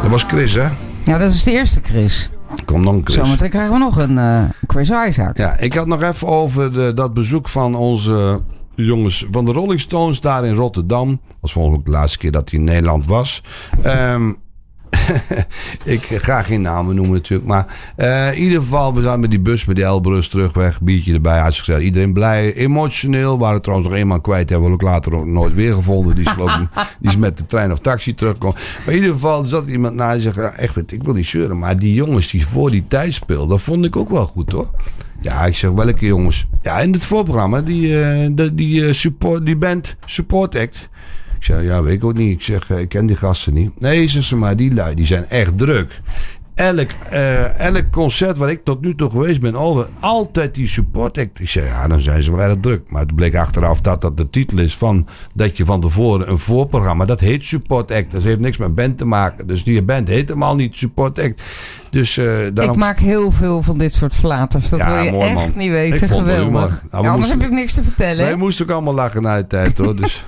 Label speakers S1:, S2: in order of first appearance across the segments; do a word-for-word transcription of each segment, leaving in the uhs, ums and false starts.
S1: Dat was Chris, hè?
S2: Ja, dat is de eerste Chris.
S1: Kom dan, Chris.
S2: Zometeen krijgen we nog een uh, Chris Isaac.
S1: Ja, ik had nog even over de, dat bezoek van onze jongens van de Rolling Stones daar in Rotterdam. Dat was volgens ook de laatste keer dat hij in Nederland was. Um, ik ga geen namen noemen natuurlijk. Maar uh, in ieder geval, we zijn met die bus met die Elbrus terugweg. Biertje erbij, hartstikke gezellig. Iedereen blij, emotioneel. We waren trouwens nog eenmaal kwijt. Hebben we ook later ook nooit weer gevonden. Die is, geloof ik, die is met de trein of taxi teruggekomen. Maar in ieder geval er zat iemand naar en zei, ja, echt, ik wil niet zeuren. Maar die jongens die voor die tijd speelden, dat vond ik ook wel goed, hoor. Ja, ik zeg, welke jongens? Ja, in het voorprogramma, die, uh, die, die, uh, support, die band Support Act. Ik zeg, ja, weet ik ook niet. Ik zeg, ik ken die gasten niet. Nee, zeg ze maar, die lui, die zijn echt druk. Elk, uh, elk concert waar ik tot nu toe geweest ben, over, altijd die Support Act. Ik zeg, ja, dan zijn ze wel erg druk. Maar het bleek achteraf dat dat de titel is van dat je van tevoren een voorprogramma, dat heet Support Act. Dat heeft niks met band te maken. Dus die band heet helemaal niet Support Act. Dus, uh, daarom...
S2: Ik maak heel veel van dit soort flaters. Dat
S1: ja,
S2: wil je
S1: mooi,
S2: echt
S1: man.
S2: niet weten. Geweldig. Nou,
S1: ja,
S2: anders
S1: moesten...
S2: heb ik niks te vertellen.
S1: Wij moesten ook allemaal lachen na de tijd, hoor. Dus...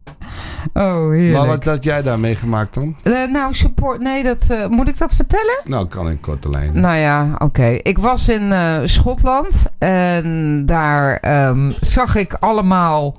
S2: Oh, heerlijk.
S1: Maar wat had jij daar meegemaakt dan?
S2: Uh, nou, support... Nee, dat, uh, moet ik dat vertellen?
S1: Nou, kan in korte lijnen.
S2: Nou ja, oké. Okay. Ik was in uh, Schotland. En daar um, zag ik allemaal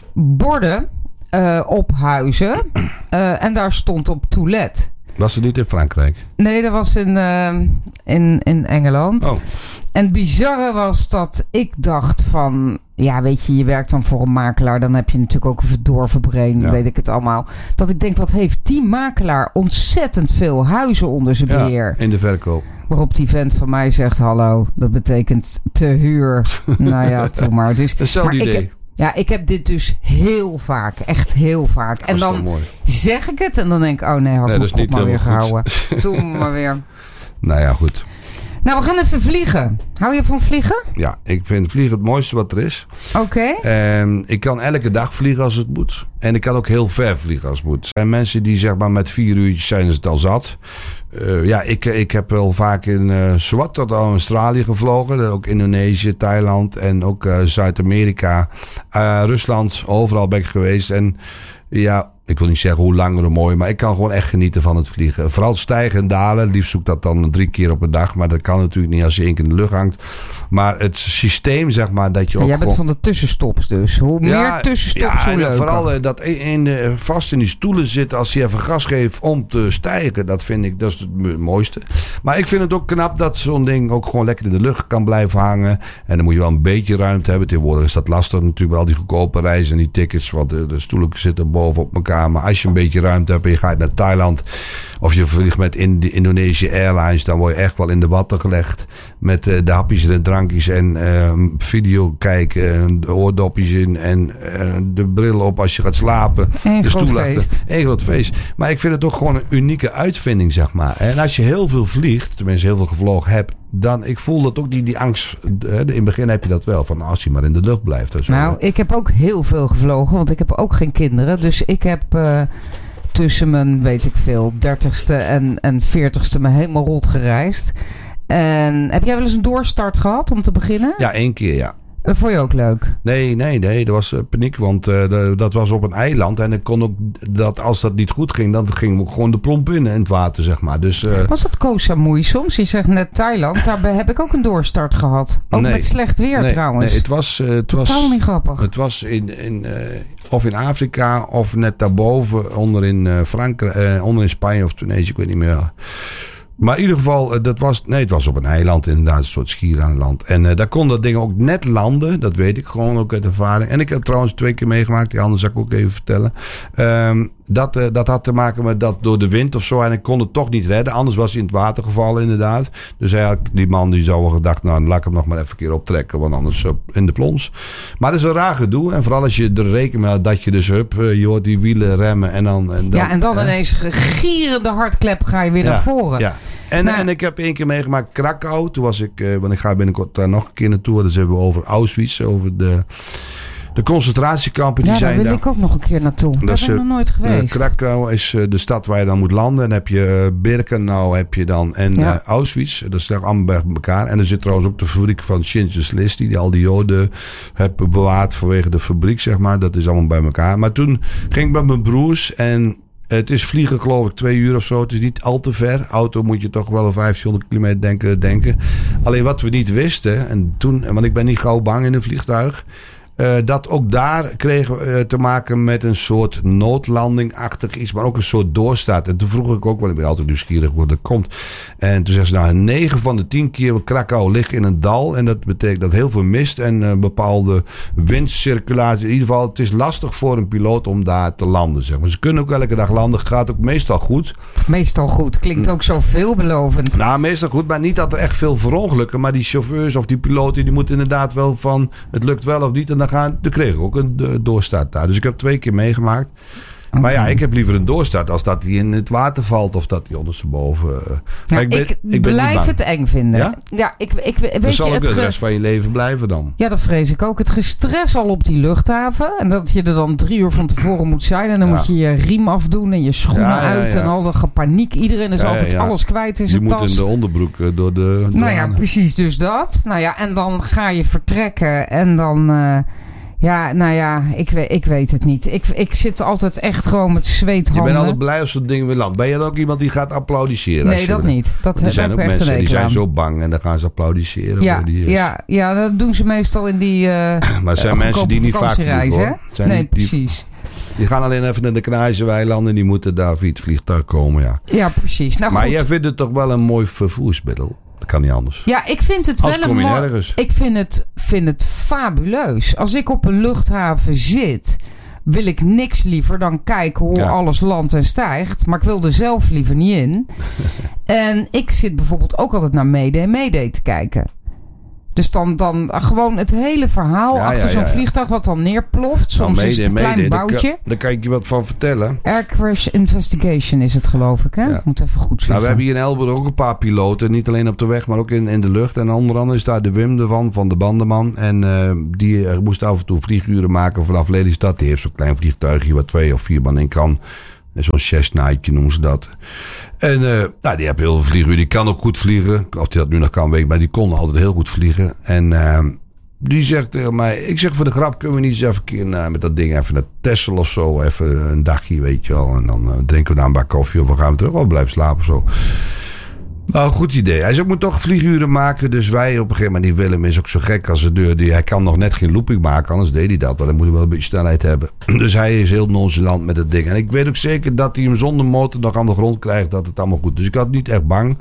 S2: borden uh, op huizen. Uh, en daar stond op toilet.
S1: Was het niet in Frankrijk?
S2: Nee, dat was in, uh, in, in Engeland.
S1: Oh.
S2: En het bizarre was dat ik dacht van... Ja, weet je, je werkt dan voor een makelaar. Dan heb je natuurlijk ook een verdorven brein. Ja. Weet ik het allemaal. Dat ik denk, wat heeft die makelaar ontzettend veel huizen onder zijn beheer.
S1: Ja, in de verkoop.
S2: Waarop die vent van mij zegt, hallo, dat betekent te huur. Nou ja, toe maar. Dus,
S1: hetzelfde
S2: maar
S1: idee.
S2: Ik, ja, ik heb dit dus heel vaak. Echt heel vaak. En dan zeg ik het en dan denk ik, oh nee, had ik nee, mijn kop maar weer gehouden. Toen maar weer.
S1: Nou ja, goed.
S2: Nou, we gaan even vliegen. Hou je van vliegen?
S1: Ja, ik vind vliegen het mooiste wat er is.
S2: Oké. Okay.
S1: En ik kan elke dag vliegen als het moet. En ik kan ook heel ver vliegen als het moet. Er zijn mensen die zeg maar met vier uurtjes zijn ze het al zat. Uh, ja, ik, ik heb wel vaak in uh, zowat tot Australië gevlogen. Ook Indonesië, Thailand en ook uh, Zuid-Amerika. Uh, Rusland, overal ben ik geweest. En ja... Ik wil niet zeggen hoe langer hoe mooi, maar ik kan gewoon echt genieten van het vliegen. Vooral stijgen en dalen. Liefst zoek ik dat dan drie keer op een dag. Maar dat kan natuurlijk niet als je één keer in de lucht hangt. Maar het systeem, zeg maar, dat je ook.
S2: Ja, jij bent
S1: gewoon...
S2: van de tussenstops dus. Hoe meer ja, tussenstops,
S1: ja,
S2: hoe leuker.
S1: Vooral dat in, in, vast in die stoelen zitten als je even gas geeft om te stijgen. Dat vind ik, dat is het mooiste. Maar ik vind het ook knap dat zo'n ding ook gewoon lekker in de lucht kan blijven hangen. En dan moet je wel een beetje ruimte hebben. Tegenwoordig is dat lastig natuurlijk bij al die goedkope reizen en die tickets. Want de, de stoelen zitten boven op elkaar. Maar als je een beetje ruimte hebt en je gaat naar Thailand of je vliegt met Indonesië Airlines, dan word je echt wel in de watten gelegd met uh, de hapjes en drankjes en uh, video kijken, de oordopjes in en uh, de bril op als je gaat slapen.
S2: Eén
S1: de
S2: groot
S1: stoel
S2: feest.
S1: achter. Eén groot feest. Maar ik vind het ook gewoon een unieke uitvinding, zeg maar. En als je heel veel vliegt, tenminste heel veel gevlogen hebt, dan, ik voel dat ook die, die angst. In het begin heb je dat wel. Van als je maar in de lucht blijft. Zo.
S2: Nou, ik heb ook heel veel gevlogen. Want ik heb ook geen kinderen. Dus ik heb uh, tussen mijn, weet ik veel, dertigste en, en veertigste me helemaal rot gereisd. En heb jij wel eens een doorstart gehad om te beginnen?
S1: Ja, één keer, ja.
S2: Dat vond je ook leuk?
S1: Nee, nee, nee. Dat was uh, paniek. Want uh, de, dat was op een eiland. En ik kon ook dat als dat niet goed ging, dan ging ook gewoon de plomp in in het water, zeg maar. Dus, uh,
S2: was dat Koh Samui soms? Je zegt net Thailand. Daar heb ik ook een doorstart gehad. Ook nee, met slecht weer
S1: nee,
S2: trouwens.
S1: Nee, het was... Uh, het
S2: Totaal
S1: was,
S2: niet grappig.
S1: Het was in... in uh, of in Afrika, of net daarboven, onder in uh, Frankrijk, uh, onder in Spanje of Tunesië, ik weet niet meer. Maar in ieder geval, dat was, nee, het was op een eiland inderdaad, een soort schiereiland. En uh, daar kon dat ding ook net landen, dat weet ik gewoon ook uit ervaring. En ik heb trouwens twee keer meegemaakt, die andere zal ik ook even vertellen. Um, dat, uh, dat had te maken met dat door de wind of zo, en ik kon het toch niet redden. Anders was hij in het water gevallen inderdaad. Dus eigenlijk, die man die zou wel gedacht, nou, laat ik hem nog maar even een keer optrekken, want anders uh, in de plons. Maar dat is een raar gedoe. En vooral als je er rekening mee had dat je dus, hup, uh, je hoort die wielen remmen en dan... En dan
S2: ja, en dan uh, ineens gierende hartklep ga je weer ja, naar voren.
S1: Ja. En, nou, en ik heb één keer meegemaakt Krakau. Toen was ik, uh, want ik ga binnenkort daar nog een keer naartoe. Dus hebben we over Auschwitz, over de, de concentratiekampen. Die
S2: ja,
S1: zijn
S2: daar wil
S1: daar.
S2: ik ook nog een keer naartoe. Daar ben ik nog nooit geweest.
S1: Uh, Krakau is uh, de stad waar je dan moet landen. En dan heb je uh, Birkenau heb je dan. En ja. uh, Auschwitz, dat is daar allemaal bij elkaar. En er zit trouwens ook de fabriek van Schindler's List, die al die Joden hebben bewaard vanwege de fabriek, zeg maar. Dat is allemaal bij elkaar. Maar toen ging ik met mijn broers en Het is vliegen geloof ik twee uur of zo. Het is niet al te ver. Auto moet je toch wel een vijftienhonderd kilometer denken, denken. Alleen wat we niet wisten. En toen, want ik ben niet gauw bang in een vliegtuig. Uh, dat ook daar kregen we uh, te maken met een soort noodlanding-achtig iets. Maar ook een soort doorstaat. En toen vroeg ik ook, want ik ben altijd nieuwsgierig hoe dat komt. En toen zei ze, nou, negen van de tien keer Krakau ligt in een dal. En dat betekent dat heel veel mist en uh, bepaalde windcirculatie. In ieder geval, het is lastig voor een piloot om daar te landen. Zeg maar. Ze kunnen ook elke dag landen. Gaat ook meestal goed.
S2: Meestal goed. Klinkt ook zo veelbelovend.
S1: Nou, meestal goed. Maar niet dat er echt veel verongelukken. Maar die chauffeurs of die piloten, die moeten inderdaad wel van, het lukt wel of niet. En dan gaan, dan kreeg ik ook een uh, doorstart daar. Dus ik heb twee keer meegemaakt. Okay. Maar ja, ik heb liever een doorstart als dat hij in het water valt of dat hij ondersteboven. Uh,
S2: nou,
S1: ik ben,
S2: ik,
S1: ik ben
S2: blijf het eng vinden.
S1: Ja,
S2: ja ik, ik, weet
S1: dan zal
S2: je,
S1: ook
S2: het
S1: de
S2: ge...
S1: rest van je leven blijven dan.
S2: Ja, dat vrees ik ook. Het gestres al op die luchthaven. En dat je er dan drie uur van tevoren moet zijn. En dan ja. moet je je riem afdoen en je schoenen ja, ja, uit. Ja. En al de paniek. Iedereen is ja, altijd ja, ja. alles kwijt in zijn tas.
S1: Je moet in de onderbroek uh, door de...
S2: Nou ja, precies. Dus dat. Nou ja, en dan ga je vertrekken. En dan... Uh, Ja, nou ja, ik, ik weet het niet. Ik, ik zit altijd echt gewoon met zweethanden.
S1: Je bent altijd blij als zo'n ding weer landt. Ben je dan ook iemand die gaat applaudisseren?
S2: Nee, dat er, niet. Dat
S1: er zijn
S2: ook
S1: mensen die zijn zo bang en dan gaan ze applaudisseren.
S2: Ja,
S1: die
S2: ja, ja, dat doen ze meestal in die uh,
S1: maar het zijn uh, mensen die niet vaak vliegen, hoor.
S2: Zijn nee, die, precies.
S1: Die, die gaan alleen even naar de Canarische weilanden en die moeten daar via het vliegtuig komen, ja.
S2: Ja, precies. Nou,
S1: maar
S2: goed.
S1: jij vindt het toch wel een mooi vervoersmiddel? Dat kan niet anders.
S2: Ja, ik vind het
S1: Als
S2: wel een mooi... Ik vind het, vind het fabuleus. Als ik op een luchthaven zit, wil ik niks liever dan kijken hoe ja. alles landt en stijgt. Maar ik wil er zelf liever niet in. En ik zit bijvoorbeeld ook altijd naar Mayday Mayday te kijken. Dus dan, dan gewoon het hele verhaal ja, achter ja, zo'n ja, ja. vliegtuig wat dan neerploft. Soms nou, is het een klein mayday, boutje.
S1: Daar kan, daar kan ik je wat van vertellen.
S2: Air Crash Investigation is het, geloof ik. Hè? Ja. Moet even goed zeggen.
S1: Nou, we hebben hier in Elburg ook een paar piloten. Niet alleen op de weg, maar ook in, in de lucht. En onder andere is daar de Wim ervan, van de bandenman. En uh, die uh, moest af en toe vlieguren maken vanaf Lelystad. Die heeft zo'n klein vliegtuigje waar twee of vier man in kan. Zo'n Cessnaatje noemen ze dat. En uh, nou, die heeft heel veel vlieguren. Die kan ook goed vliegen. Of die dat nu nog kan, weet ik. Maar die kon altijd heel goed vliegen. En uh, die zegt tegen mij... Ik zeg voor de grap, kunnen we niet eens even een keer uh, met dat ding even naar Texel of zo. Even een dagje, weet je wel. En dan uh, drinken we daar een bak koffie. Of we gaan we terug. Of blijven slapen of zo. Nou, goed idee. Hij zei, ik moet toch vlieguren maken. Dus wij op een gegeven moment, die Willem is ook zo gek als de deur. Die, hij kan nog net geen looping maken, anders deed hij dat. Want dan moet hij wel een beetje snelheid hebben. Dus hij is heel nonchalant met het ding. En ik weet ook zeker dat hij hem zonder motor nog aan de grond krijgt. Dat het allemaal goed. Dus ik had niet echt bang.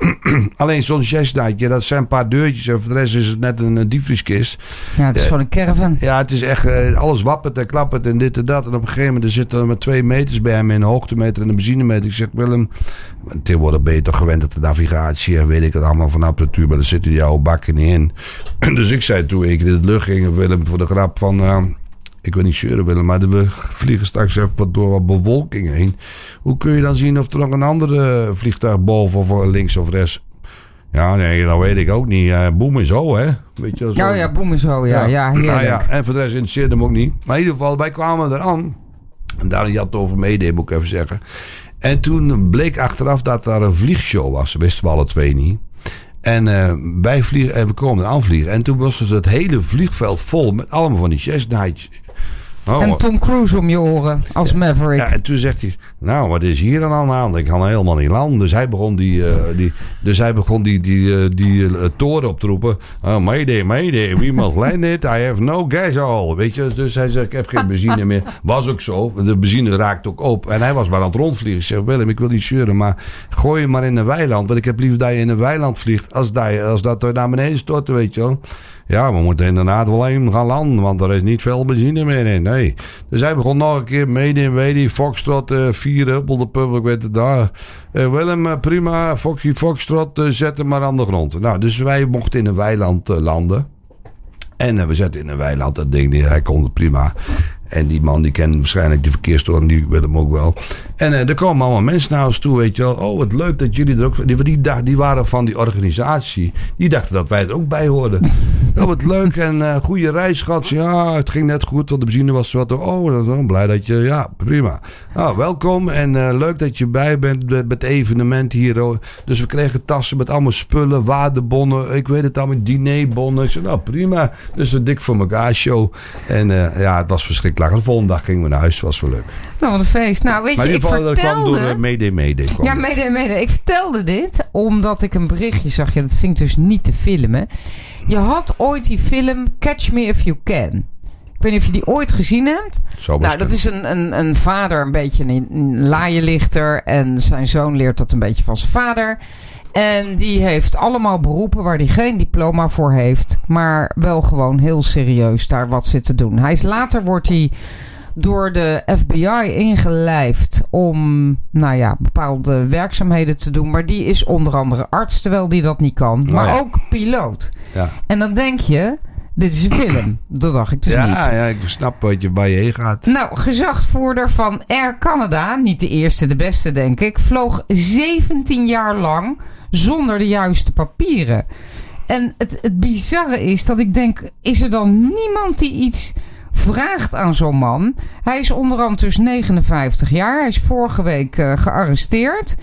S1: Alleen zo'n Cessnaatje, dat zijn een paar deurtjes. En voor de rest is het net een, een diepvrieskist.
S2: Ja, het is uh, gewoon een caravan.
S1: Ja, het is echt, uh, alles wappert en klappert en dit en dat. En op een gegeven moment er zitten er maar twee meters bij hem in. Een hoogtemeter en een benzinemeter. Ik zeg, Willem, tegenwoordig ben je toch gewend dat de navigatie en weet ik het allemaal van apparatuur. Maar daar zitten die oude bakken niet in. Dus ik zei toen ik in de lucht ging, Willem, voor de grap van... Uh, ik wil niet zeuren, Willem, maar we vliegen straks even wat door wat bewolking heen. Hoe kun je dan zien of er nog een andere vliegtuig boven of links of rechts... Ja, nee, dat weet ik ook niet. Uh, boem is zo, hè? Weet je, zo.
S2: Ja, ja, boem is zo, ja. ja. ja
S1: nou ja, en voor de rest interesseerde hem ook niet. Maar in ieder geval, wij kwamen eraan. En daar had het over meedeed, moet ik even zeggen. En toen bleek achteraf dat daar een vliegshow was. Dat wisten we alle twee niet. En uh, wij vliegen, en we komen eraan vliegen. En toen was dus het hele vliegveld vol met allemaal van die Cessna's. Oh,
S2: en Tom Cruise om je oren als
S1: ja,
S2: Maverick.
S1: Ja, en toen zegt hij, nou, wat is hier dan aan de hand? Ik kan helemaal niet landen. Dus hij begon die, uh, die, dus hij begon die, die, uh, die uh, toren op te roepen. Oh, mayday, mayday, we must land it. I have no gas all. Weet je, dus hij zegt, ik heb geen benzine meer. Was ook zo. De benzine raakt ook op. En hij was maar aan het rondvliegen. Ik zeg, Willem, ik wil niet zeuren, maar gooi je maar in een weiland. Want ik heb liever dat je in een weiland vliegt als dat, als dat er naar beneden stort, weet je wel. Ja, we moeten inderdaad wel even gaan landen, want er is niet veel benzine meer in. Nee. Dus hij begon nog een keer mede in Wedi, Foxtrot, uh, vier Huppel, de public, weet het daar. Uh, Willem, uh, prima, Foxy Foxtrot, uh, zet hem maar aan de grond. Nou, dus wij mochten in een weiland uh, landen. En uh, we zetten in een weiland dat ding neer, hij kon het prima. En die man, die kent waarschijnlijk de verkeerstorm, die weet hem ook wel. En uh, er komen allemaal mensen naar ons toe, weet je wel. Oh, wat leuk dat jullie er ook... Die, die, die waren van die organisatie. Die dachten dat wij er ook bij hoorden. Ja, wat leuk en uh, goede reis gehad. Ja, het ging net goed, want de benzine was wat. Oh, dan blij dat je... Ja, prima. Nou, welkom en uh, leuk dat je bij bent met het evenement hier. Dus we kregen tassen met allemaal spullen, waardebonnen. Ik weet het allemaal, dinerbonnen. Ik zei, nou, prima. Dus een dik voor elkaar show. En uh, ja, het was verschrikkelijk. De volgende dag gingen we naar huis. Het was wel leuk.
S2: Nou, wat een feest. Nou, weet
S1: maar
S2: je,
S1: in ieder
S2: ik
S1: geval,
S2: vertelde...
S1: dat kwam door uh, Mayday Mayday.
S2: Ja, Mayday Mayday. Ik vertelde dit omdat ik een berichtje zag. Ja, dat vind ik dus niet te filmen. Je had ooit die film Catch Me If You Can. Ik weet niet of je die ooit gezien hebt.
S1: Zo
S2: nou, dat is een, een, een vader, een beetje een, een laaienlichter. En zijn zoon leert dat een beetje van zijn vader. En die heeft allemaal beroepen waar hij geen diploma voor heeft. Maar wel gewoon heel serieus daar wat zit te doen. Hij is, later wordt hij door de F B I ingelijfd om, nou ja, bepaalde werkzaamheden te doen. Maar die is onder andere arts, terwijl die dat niet kan. Maar
S1: oh ja.
S2: ook piloot.
S1: Ja.
S2: En dan denk je, dit is een film. Dat dacht ik dus
S1: ja,
S2: niet.
S1: Ja, ik snap wat je bij je heen gaat.
S2: Nou, gezagvoerder van Air Canada, niet de eerste, de beste denk ik, vloog zeventien jaar lang zonder de juiste papieren. En het, het bizarre is dat ik denk, is er dan niemand die iets vraagt aan zo'n man? Hij is onderhand dus negenenvijftig jaar. Hij is vorige week uh, gearresteerd.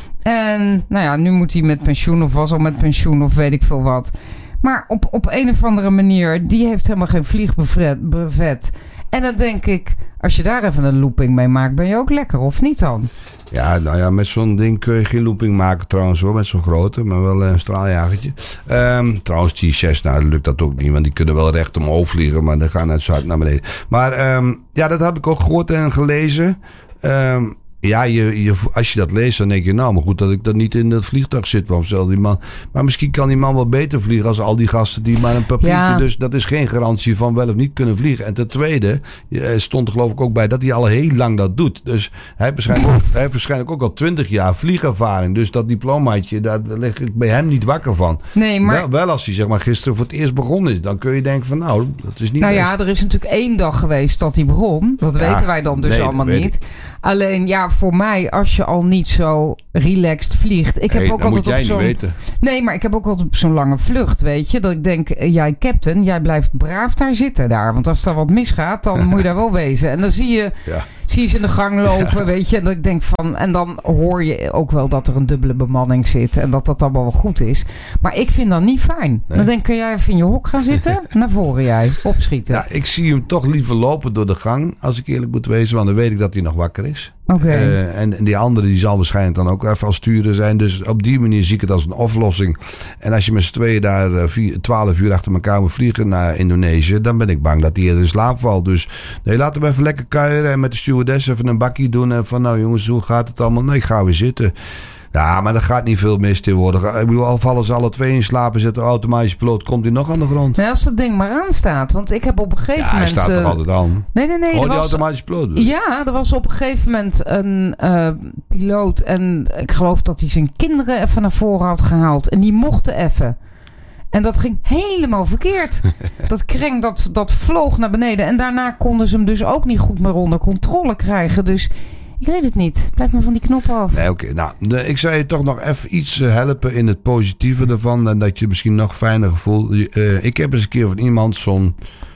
S2: En nou ja, nu moet hij met pensioen of was al met pensioen of weet ik veel wat. Maar op, op een of andere manier, die heeft helemaal geen vliegbrevet. En dan denk ik, als je daar even een looping mee maakt, ben je ook lekker, of niet dan?
S1: Ja, nou ja, met zo'n ding kun je geen looping maken trouwens hoor. Met zo'n grote, maar wel een straaljagertje. Um, trouwens, die zes, nou lukt dat ook niet. Want die kunnen wel recht omhoog vliegen, maar dan gaan uit zuid naar beneden. Maar um, ja, dat heb ik ook gehoord en gelezen. Um, Ja, je, je, als je dat leest, dan denk je, nou, maar goed dat ik dat niet in dat vliegtuig zit. Want stel die man, maar misschien kan die man wel beter vliegen als al die gasten die maar een papiertje. Ja. Dus dat is geen garantie van wel of niet kunnen vliegen. En ten tweede, stond er geloof ik ook bij dat hij al heel lang dat doet. Dus hij heeft waarschijnlijk ook, hij heeft waarschijnlijk ook al twintig jaar vliegervaring. Dus dat diplomaatje, daar lig ik bij hem niet wakker van.
S2: Nee, maar...
S1: Wel, wel als hij zeg maar gisteren voor het eerst begonnen is. Dan kun je denken van, nou, dat is niet
S2: Nou
S1: best.
S2: Ja, er is natuurlijk één dag geweest dat hij begon. Dat ja, weten wij dan dus nee, allemaal niet. Ik. Alleen, ja, voor mij, als je al niet zo relaxed vliegt. Ik heb
S1: hey,
S2: ook altijd op zo'n. Nee, maar ik heb ook altijd op zo'n lange vlucht, weet je. Dat ik denk, jij captain, jij blijft braaf daar zitten daar. Want als er wat misgaat, dan moet je daar wel wezen. En dan zie je, ja. zie je ze in de gang lopen, ja. weet je. En dat ik denk van. En dan hoor je ook wel dat er een dubbele bemanning zit. En dat dat allemaal wel goed is. Maar ik vind dat niet fijn. Nee. Dan denk ik, kun jij even in je hok gaan zitten? Naar voren jij, opschieten.
S1: Ja, ik zie hem toch liever lopen door de gang, als ik eerlijk moet wezen. Want dan weet ik dat hij nog wakker is.
S2: Oké. Okay.
S1: Uh, en, en die andere die zal waarschijnlijk dan ook even als stuurder zijn. Dus op die manier zie ik het als een oplossing. En als je met z'n tweeën daar uh, vier, twaalf uur achter elkaar moet vliegen naar Indonesië, dan ben ik bang dat hij eerder in slaap valt. Dus nee, laten we even lekker kuieren en met de stewardess even een bakkie doen. En van nou jongens, hoe gaat het allemaal? Nee, ik ga weer zitten. Ja, maar er gaat niet veel mis tegenwoordig. Ik bedoel, al vallen ze alle twee in slaap, zet de automatische piloot, komt hij nog aan de grond?
S2: Nee, als dat ding maar aanstaat. Want ik heb op een gegeven
S1: ja,
S2: moment...
S1: hij staat
S2: uh,
S1: toch altijd aan?
S2: Nee, nee, nee.
S1: Oh, die
S2: was,
S1: automatische piloot? Dus.
S2: Ja, er was op een gegeven moment een uh, piloot. En ik geloof dat hij zijn kinderen even naar voren had gehaald. En die mochten even. En dat ging helemaal verkeerd. Dat kreng, dat, dat vloog naar beneden. En daarna konden ze hem dus ook niet goed meer onder controle krijgen. Dus... Ik weet het niet. Blijf me van die knop af.
S1: Nee, oké. Okay. Nou, de, ik zou je toch nog even iets uh, helpen in het positieve ervan. En dat je misschien nog fijner voelt. Uh, ik heb eens een keer van iemand zo'n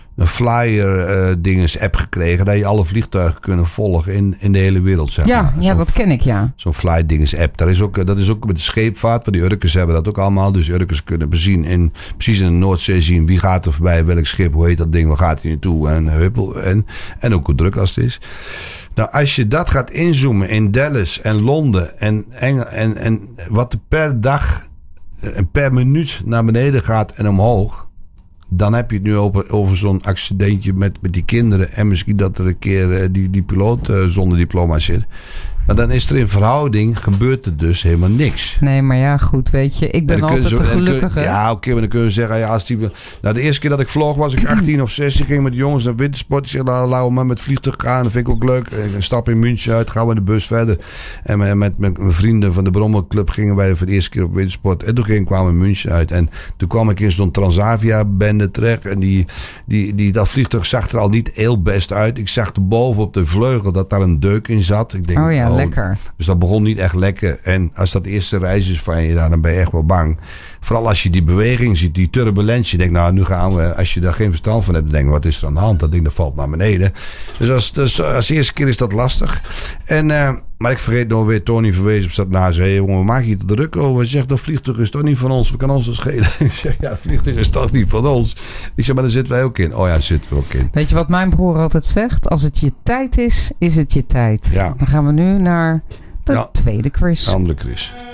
S1: flyer uh, dinges app gekregen. Dat je alle vliegtuigen kunnen volgen in, in de hele wereld. Zeg
S2: ja,
S1: maar.
S2: ja, dat ken ik, ja.
S1: Zo'n fly dinges app. Dat is, ook, dat is ook met de scheepvaart. Want die Urkers hebben dat ook allemaal. Dus Urkers kunnen bezien in, precies in de Noordzee zien. Wie gaat er voorbij? Welk schip? Hoe heet dat ding? Waar gaat hij naartoe? En, en, en ook hoe druk als het is. Nou, als je dat gaat inzoomen in Dallas en Londen en, en, en, en wat er per dag en per minuut naar beneden gaat en omhoog, dan heb je het nu over, over zo'n accidentje met, met die kinderen en misschien dat er een keer uh, die, die piloot uh, zonder diploma zit. Maar dan is er in verhouding, gebeurt er dus helemaal niks.
S2: Nee, maar ja, goed, weet je. Ik ben altijd de gelukkige.
S1: Ja, oké, okay, maar dan kun je zeggen, ja, als die... Nou, de eerste keer dat ik vloog was ik achttien of zestien. Ging met de jongens naar wintersport. Ik zei, laten we maar met vliegtuig gaan. Dat vind ik ook leuk. Ik stap in München uit, gaan we in de bus verder. En met, met, met mijn vrienden van de Brommerclub gingen wij voor de eerste keer op wintersport. En toen ging, kwamen we in München uit. En toen kwam ik in zo'n Transavia-bende terecht. En die, die, die, dat vliegtuig zag er al niet heel best uit. Ik zag er boven op de vleugel dat daar een deuk in zat. Ik denk,
S2: oh ja,
S1: oh,
S2: lekker.
S1: Dus dat begon niet echt lekker. En als dat de eerste reis is van je, dan ben je echt wel bang. Vooral als je die beweging ziet, die turbulentie. Je denkt, nou, nu gaan we. Als je daar geen verstand van hebt, dan denk je, wat is er aan de hand? Dat ding dat valt naar beneden. Dus als, dus als eerste keer is dat lastig. En, uh, maar ik vergeet nog weer, Tony Verwezen zat naast. Hé, jongen, we maken je te druk over. Hij zegt, dat vliegtuig is toch niet van ons? We kunnen ons dat schelen. Ik zeg, ja, het vliegtuig is toch niet van ons? Ik zeg, maar daar zitten wij ook in. Oh ja, daar zitten we ook in.
S2: Weet je wat mijn broer altijd zegt? Als het je tijd is, is het je tijd.
S1: Ja.
S2: Dan gaan we nu naar de
S1: ja.
S2: tweede quiz.
S1: Andere quiz.